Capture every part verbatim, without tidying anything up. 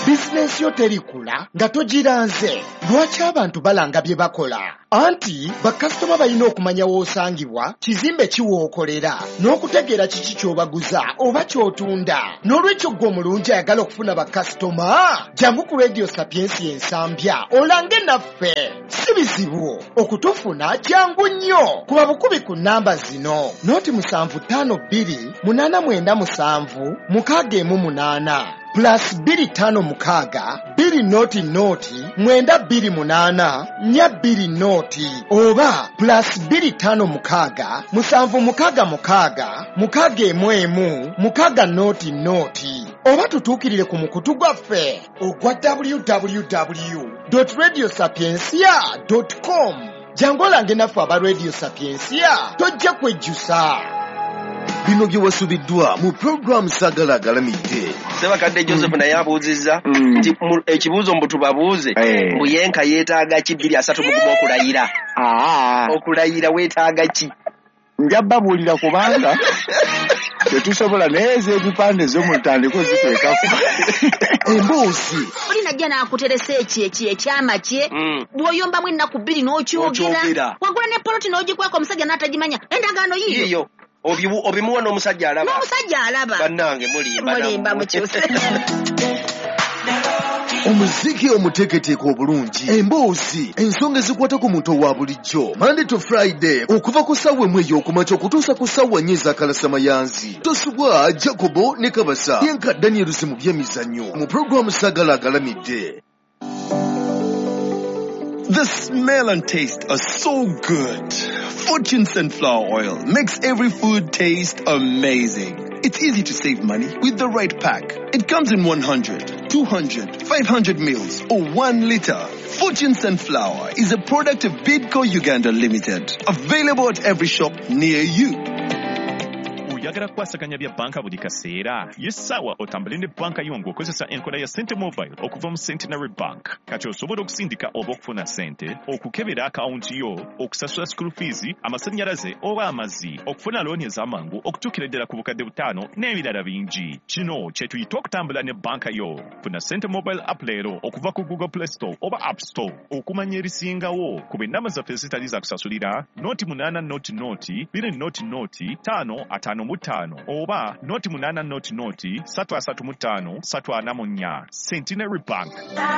bizinesi yo terikula nga togiranze. Lwaki abantu balanga bye bakola? Anti bakasitoma balina okumanya w'osangibwa, kizimbe kiwookolera, n'okutegeera kiki ky'obaguza oba ky'otunda. N'olwekyo ggwe omulungi ayagala okufuna bakasitoma, jangu ku Radio Sapiensi ensambya olange naffe. Si bizibu okutufuna, jangu nnyo. Kuba bukubi ku nnamba zino: noti musanvu ttaano bbiri munaana mwenda musanvu mukaaga emu munaana plus bbiri ttaano mukaaga bbiri noti noti mwenda bbiri munaana nnya bbiri noti, oba plus bbiri ttaano mukaaga musanvu mukaaga mukaaga mukaaga emu emu mukaaga noti noti, oba tutuukirire ku mukutu gwaffe ogwa w w w dot radio sapiensia dot com. Jangu olange naffe aba Radio Sapiensia, tojja kwejjusa. Bino bye wasubiddwa mu program Sagala Agalamidde. Sebakadde Joseph naye abuuzizza nti ekibuuzo mbu tubabuuze mbu yenka yeetaaga ki bbiri asatu mu gumu okulayira. Okulayira weetaaga ki? Njababuulira kubanga tetusobola neeza ebipande zo mu ntandiko ziteekako. Emboozi oli najja n'akuteresa eki eki ekyama kye bw'oyombamu ennaku bbiri n'okyogera wagula ne poloti n'ogikweka omusajja n'atagimanya endagaano yiyo obimuwa n'omusajja alaba. N'omusajja alaba. Bannange mulimba mulimba mukyuse. omuziki omuteeketeeke obulungi, emboozi, ensonga ezikwata ku muntu owa bulijjo, Monday to Friday okuva ku ssaawa emu ey'okumakya okutuusa ku ssaawa nnya ez'akalasamayanzi. Tosubwa Jacobo ne Kabasa yenka Daniels mu by'emizannyo mu programu Sagala Agalamidde. The smell and taste are so good. Fortune Sunflower Oil makes every food taste amazing. It's easy to save money with the right pack. It comes in one hundred, two hundred, five hundred mils or one liter. Fortune Sunflower is a product of Bidco Uganda Limited. Available at every shop near you. Oyagala kwasaganya bya banka buli kaseera? Yesawa otambule ne banka yo ng'okozesa enkola ya Sente Mobile okuva mu Centenary Bank. Kati osobola okusindika oba okufuna sente, okukebera akawunti yo, okusasula school fees, amasannyalaze oba amazzi, okufuna looni ez'amangu, okutuukira ddala ku bukadde butaano n'ebirala bingi. Kino kye tuyita okutambula ne banka yo. Funa Sente Mobile app leero okuva ku Google Play Store oba App Store. Okumanya ebisingawo ku b'ennamba zaffe ezitali za kusasulira, noti munaana noti noti, bbiri noti noti, ttaano ataano mu ttaano, oba noti munaana noti noti, ssatu asatu mu ttaano, ssatu ana mu nnya. Centenary Bank.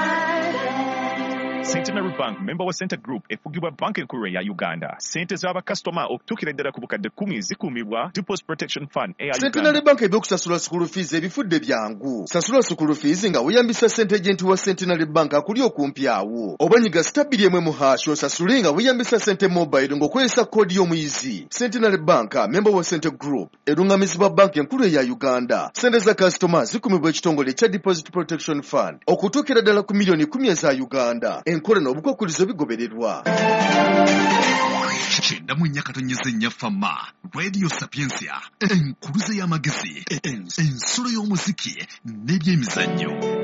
Centenary Bank, member wa Center Group, efugibwa banka enkulu ya Uganda. Sente z'abakasitoma okutuukira ddala ku bukadde kkumi zikuumibwa Deposit Protection Fund eya Uganda. Centenary Bank ebyokusasula school fees ebifudde byangu. Sasula school fees nga weeyambisa ssente agent wa Centenary Bank akuli okumpi awo. Oba nyiga stabili emwe mu hash osasule nga weeyambisa Sente Mobile ng'okozesa koodi y'omuyizi. Centenary Bank, member wa Center Group, erungamizibwa banka enkulu eya Uganda. Sente za kasitoma zikumibwa ekitongole kya Deposit Protection Fund okutuukira ddala ku miliyoni kumi eza Uganda. Enkola n'obukwakkulizo bigobererwa. Kyenda mu nnya katonyeza ennya fama Radio Sapiensia, enkuluze y'amagezi, ensulo y'omuziki n'ebyemizannyo.